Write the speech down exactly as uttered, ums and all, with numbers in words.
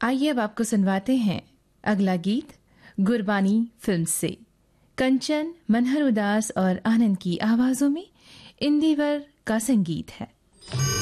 आइए अब आपको सुनवाते हैं अगला गीत गुरबानी फिल्म से। कंचन, मनहर उदास और आनंद की आवाजों में इंदिवर का संगीत है।